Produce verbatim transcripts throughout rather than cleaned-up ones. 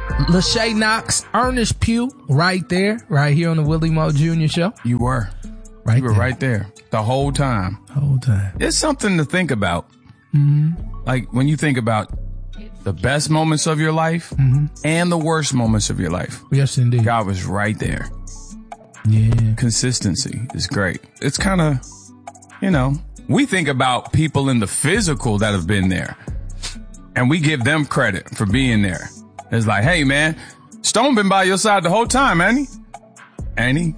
Lachey Knox, Ernest Pugh, right there, right here on the Willie Moe Junior Show. You were. Right you were there. right there the whole time. Whole time. It's something to think about. Mm-hmm. Like when you think about the best moments of your life mm-hmm. and the worst moments of your life. Yes, indeed. God was right there. Yeah. Consistency is great. It's kind of, you know, we think about people in the physical that have been there and we give them credit for being there. It's like, hey, man, Stone been by your side the whole time, ain't he? Ain't he?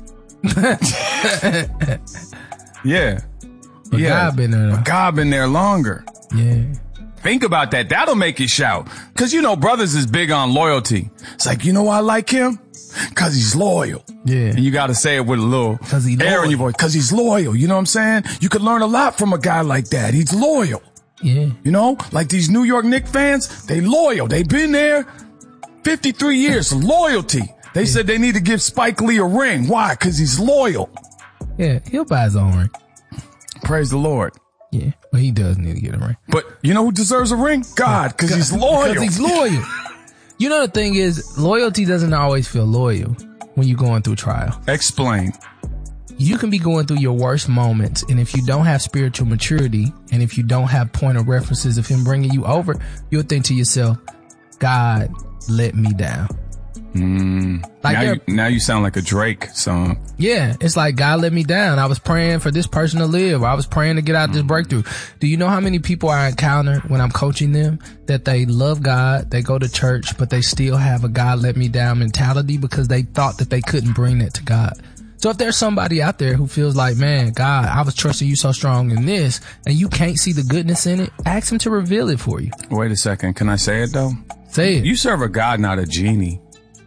Yeah. But yeah. God been there. But God been there longer. Yeah. Think about that. That'll make you shout. Cause you know, brothers is big on loyalty. It's like, you know why I like him? Cause he's loyal. Yeah. And you gotta say it with a little Cause he air loyal. in your voice. Cause he's loyal. You know what I'm saying? You could learn a lot from a guy like that. He's loyal. Yeah. You know, like these New York Knicks fans, they loyal. They been there fifty-three years. Loyalty. They yeah. said they need to give Spike Lee a ring. Why? Cause he's loyal. Yeah. He'll buy his own ring. Praise the Lord. Yeah. Well, he does need to get a ring. But you know who deserves a ring? God, cause he's loyal. Cause he's loyal. You know, the thing is, loyalty doesn't always feel loyal when you're going through trial. Explain. You can be going through your worst moments, and if you don't have spiritual maturity, and if you don't have point of references of him bringing you over, you'll think to yourself, God let me down. Mm. Like now, you, now you sound like a Drake song. Yeah, it's like, God let me down. I was praying for this person to live. I was praying to get out this breakthrough. Do you know how many people I encounter when I'm coaching them that they love God, they go to church, but they still have a God let me down mentality because they thought that they couldn't bring that to God? So if there's somebody out there who feels like, man, God, I was trusting you so strong in this, and you can't see the goodness in it, ask him to reveal it for you. Wait a second. Can I say it though? Say it. You serve a God, not a genie.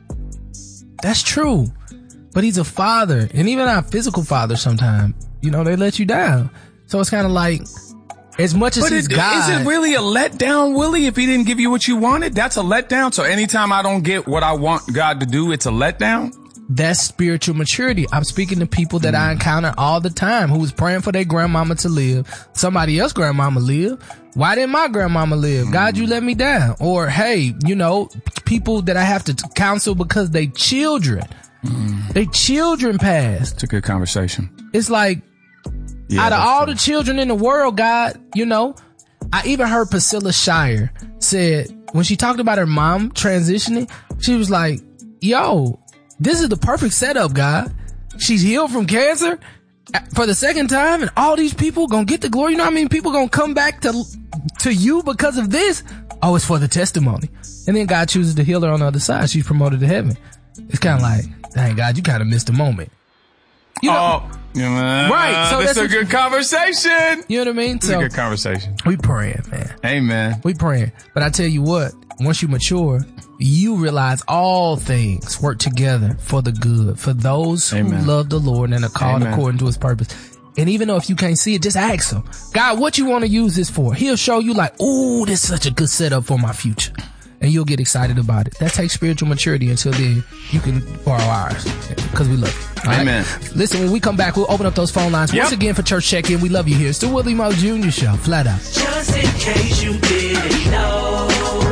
That's true. But he's a father. And even our physical father sometimes, you know, they let you down. So it's kind of like, as much as but he's it, God. Is it really a letdown, Willie, if he didn't give you what you wanted? That's a letdown. So anytime I don't get what I want God to do, it's a letdown? That's spiritual maturity. I'm speaking to people that mm. I encounter all the time who was praying for their grandmama to live. Somebody else grandmama live. Why didn't my grandmama live? Mm. God, you let me down. Or, hey, you know, people that I have to counsel because they children. Mm. They children passed. It's a good conversation. It's like, yeah, out of all true. the children in the world, God, you know, I even heard Priscilla Shire said, when she talked about her mom transitioning, she was like, yo, this is the perfect setup, God. She's healed from cancer for the second time, and all these people gonna get the glory. You know how many people gonna come back to to you because of this? Oh, it's for the testimony. And then God chooses to heal her on the other side. She's promoted to heaven. It's kind of like, dang, God, you kind of missed a moment. You know, oh, yeah, right. So that's, that's a good you, conversation. You know what I mean? It's so, a good conversation. We praying, man. Amen. We praying. But I tell you what, once you mature, you realize all things work together for the good, for those who Amen. love the Lord and are called Amen. according to his purpose. And even though if you can't see it, just ask him, God, what you want to use this for? He'll show you like, ooh, this is such a good setup for my future. And you'll get excited about it. That takes spiritual maturity. Until then, you can borrow ours because we love you. Amen. Right? Listen, when we come back, we'll open up those phone lines. Yep. Once again for church check-in, we love you here. It's the Willie Moe Junior Show, flat out. Just in case you didn't know,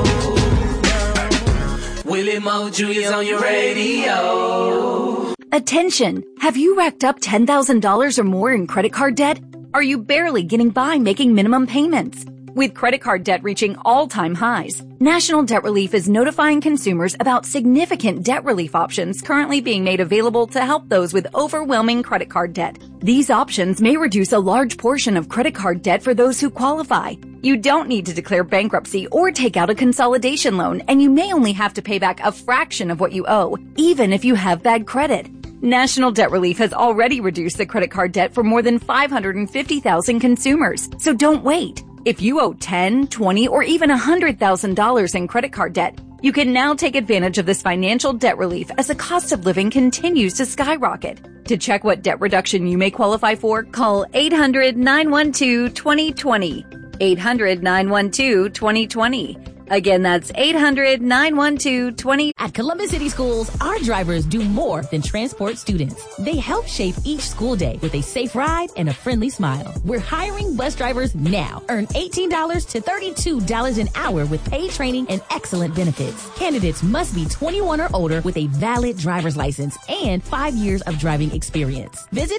Willie Moe Junior's on your radio. Attention! Have you racked up ten thousand dollars or more in credit card debt? Are you barely getting by making minimum payments? With credit card debt reaching all-time highs, National Debt Relief is notifying consumers about significant debt relief options currently being made available to help those with overwhelming credit card debt. These options may reduce a large portion of credit card debt for those who qualify. You don't need to declare bankruptcy or take out a consolidation loan, and you may only have to pay back a fraction of what you owe, even if you have bad credit. National Debt Relief has already reduced the credit card debt for more than five hundred fifty thousand consumers, so don't wait. If you owe ten, twenty, or even one hundred thousand dollars in credit card debt, you can now take advantage of this financial debt relief as the cost of living continues to skyrocket. To check what debt reduction you may qualify for, call eight hundred, nine one two, two zero two zero. eight hundred, nine one two, two zero two zero. Again, that's eight hundred, nine one two, two zero. At Columbus City Schools, our drivers do more than transport students. They help shape each school day with a safe ride and a friendly smile. We're hiring bus drivers now. Earn eighteen dollars to thirty-two dollars an hour with paid training and excellent benefits. Candidates must be twenty-one or older with a valid driver's license and five years of driving experience. Visit